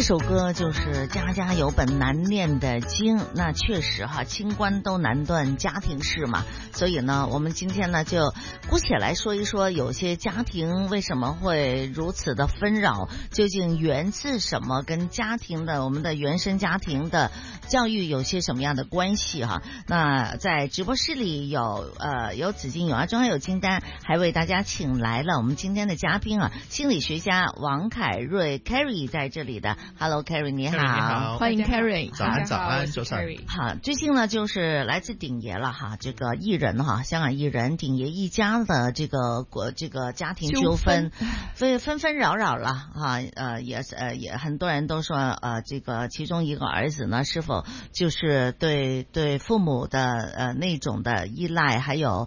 首歌就是家家有本难念的经，那确实哈，清官都难断家庭事嘛。所以呢，我们今天呢就姑且来说一说，有些家庭为什么会如此的纷扰，究竟源自什么，跟家庭的我们的原生家庭的教育有些什么样的关系哈。那在直播室里有紫金有阿忠，还有金丹，还为大家请来了我们今天的嘉宾啊，心理学家王凯瑞 Carrie 在这里的。Hello Carrie 你好， 欢迎 Carrie， 早安早安，早上好。最近呢就是来自鼎爷了哈，这个艺人哈，香港艺人鼎爷一家的这个家庭纠纷纷纷扰扰了哈，也很多人都说这个其中一个儿子呢是否就是对父母的那种的依赖，还有